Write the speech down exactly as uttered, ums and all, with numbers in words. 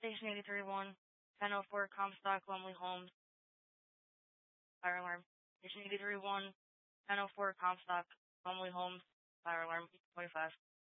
Station eighty-three one, ten oh four Comstock, Lumley Homes, fire alarm. Station eighty-three one, ten oh four Comstock, Lumley Homes, fire alarm, twenty-five.